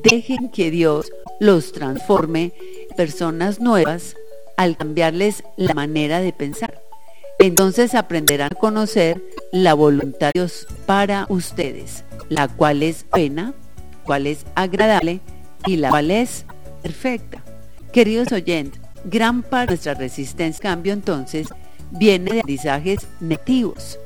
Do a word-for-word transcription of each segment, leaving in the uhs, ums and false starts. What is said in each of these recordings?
dejen que Dios los transforme en personas nuevas al cambiarles la manera de pensar. Entonces aprenderán a conocer la voluntad de Dios para ustedes, la cual es buena, cual es agradable y la cual es perfecta. Queridos oyentes, gran parte de nuestra resistencia al cambio entonces viene de aprendizajes negativos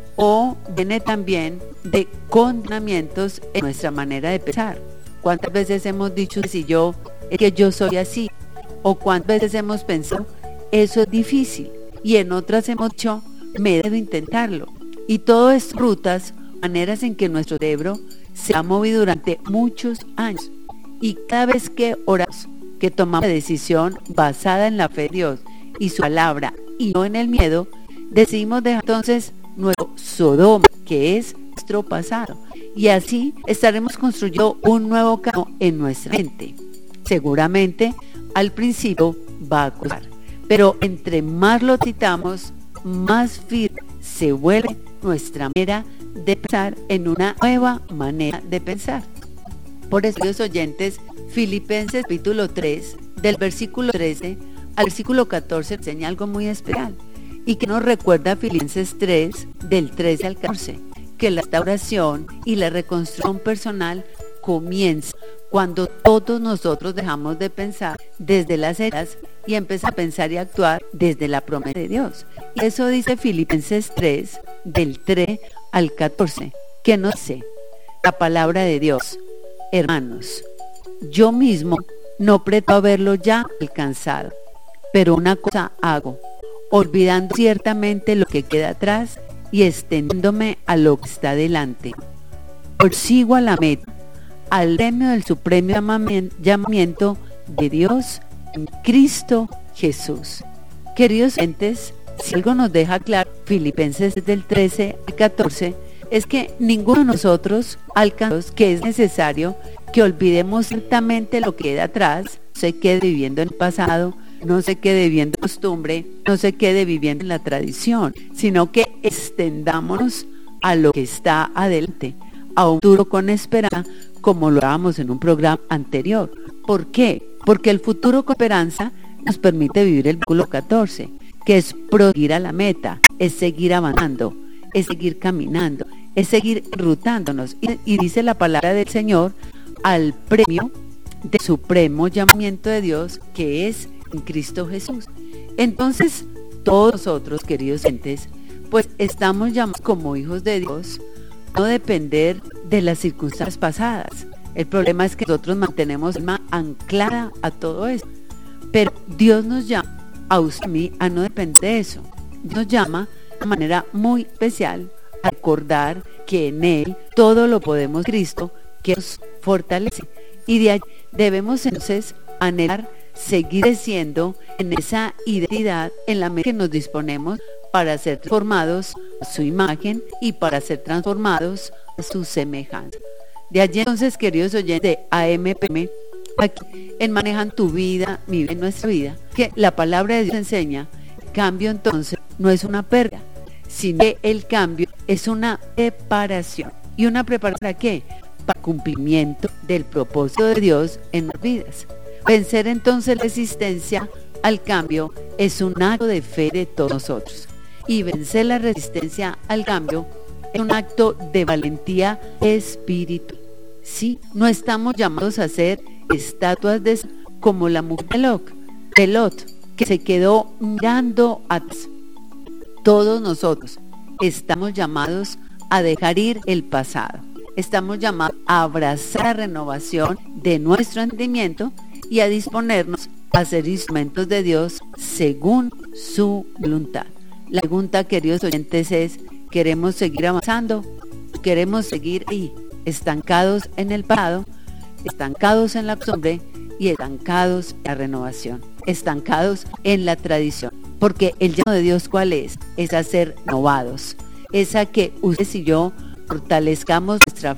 o viene también de condicionamientos en nuestra manera de pensar. ¿Cuántas veces hemos dicho si yo, es que yo soy así? O cuántas veces hemos pensado, eso es difícil, y en otras hemos dicho, me debo intentarlo. Y todo es rutas, maneras en que nuestro cerebro se ha movido durante muchos años. Y cada vez que oramos, que tomamos la decisión basada en la fe de Dios y su palabra, y no en el miedo, decidimos dejar entonces nuestro Sodoma, que es nuestro pasado. Y así estaremos construyendo un nuevo camino en nuestra mente. Seguramente al principio va a costar, pero entre más lo citamos, más firme se vuelve nuestra manera de pensar en una nueva manera de pensar. Por eso, los oyentes, Filipenses capítulo tres, del versículo trece al versículo catorce, enseña algo muy especial y que nos recuerda a Filipenses tres, del trece al catorce, que la restauración y la reconstrucción personal comienza cuando todos nosotros dejamos de pensar desde las heridas y empezamos a pensar y actuar desde la promesa de Dios. Y eso dice Filipenses tres, del trece al catorce, que nos dice la palabra de Dios: hermanos, yo mismo no pretendo haberlo ya alcanzado, pero una cosa hago, olvidando ciertamente lo que queda atrás y extendiéndome a lo que está delante. Prosigo a la meta, al premio del supremo llamamiento de Dios en Cristo Jesús. Queridos oyentes, si algo nos deja claro Filipenses del trece al catorce, es que ninguno de nosotros alcanzamos que es necesario que olvidemos ciertamente lo que queda atrás, no se quede viviendo en el pasado, no se quede viviendo en costumbre, no se quede viviendo en la tradición, sino que extendámonos a lo que está adelante, a un futuro con esperanza, como lo hablábamos en un programa anterior. ¿Por qué? Porque el futuro con esperanza nos permite vivir el versículo catorce, que es proseguir a la meta, es seguir avanzando, es seguir caminando, es seguir enrutándonos. Y, y dice la palabra del Señor, al premio del supremo llamamiento de Dios, que es en Cristo Jesús. Entonces, todos nosotros, queridos oyentes, pues estamos llamados como hijos de Dios, no depender de las circunstancias pasadas. El problema es que nosotros mantenemos el alma anclada a todo eso. Pero Dios nos llama a usted y a mí a no depender de eso. Nos llama de manera muy especial a recordar que en Él todo lo podemos en Cristo, que nos fortalece. Y de allí debemos entonces anhelar seguir creciendo en esa identidad en la medida que nos disponemos para ser transformados a su imagen y para ser transformados a su semejanza. De allí entonces, queridos oyentes de A M P M, aquí en Manejan tu vida, mi vida, nuestra vida, que la palabra de Dios enseña, el cambio entonces no es una pérdida, sino que el cambio es una preparación. ¿Y una preparación para qué? Para el cumplimiento del propósito de Dios en nuestras vidas. Vencer entonces la resistencia al cambio es un acto de fe de todos nosotros. Y vencer la resistencia al cambio es un acto de valentía espiritual. Sí, no estamos llamados a ser estatuas de como la mujer de Lot, de Lot, que se quedó mirando atrás. Todos nosotros estamos llamados a dejar ir el pasado. Estamos llamados a abrazar la renovación de nuestro entendimiento y a disponernos a ser instrumentos de Dios según su voluntad. La pregunta, queridos oyentes, es: ¿queremos seguir avanzando? ¿Queremos seguir ahí, estancados en el pasado, estancados en la costumbre y estancados en la renovación, estancados en la tradición? Porque el llamado de Dios, ¿cuál es? Es a ser renovados, es a que ustedes y yo fortalezcamos nuestra